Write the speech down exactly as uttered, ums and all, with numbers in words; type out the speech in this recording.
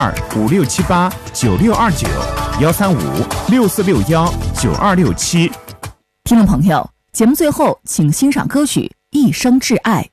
二五六七八九六二九幺三五六四六幺九二六七。 听众朋友，节目最后请欣赏歌曲《一生挚爱》。